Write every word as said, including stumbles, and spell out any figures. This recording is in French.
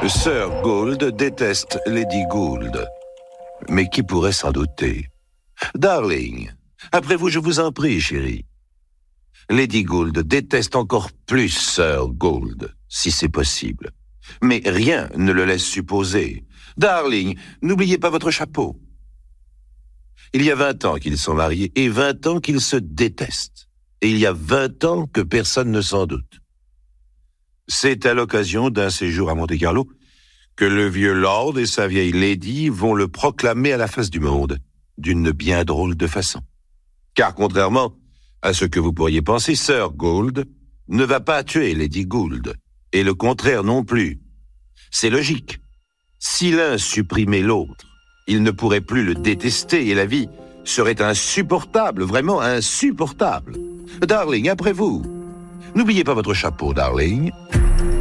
Sir Gould déteste Lady Gould. Mais qui pourrait s'en douter? Darling, après vous, je vous en prie, chérie. Lady Gould déteste encore plus Sir Gould, si c'est possible. Mais rien ne le laisse supposer. Darling, n'oubliez pas votre chapeau. Il y a vingt ans qu'ils sont mariés et vingt ans qu'ils se détestent. Et il y a vingt ans que personne ne s'en doute. C'est à l'occasion d'un séjour à Monte-Carlo que le vieux lord et sa vieille lady vont le proclamer à la face du monde, d'une bien drôle de façon. Car contrairement à ce que vous pourriez penser, Sir Gould ne va pas tuer Lady Gould, et le contraire non plus. C'est logique. Si l'un supprimait l'autre, il ne pourrait plus le détester et la vie serait insupportable, vraiment insupportable. Darling, après vous. N'oubliez pas votre chapeau, darling.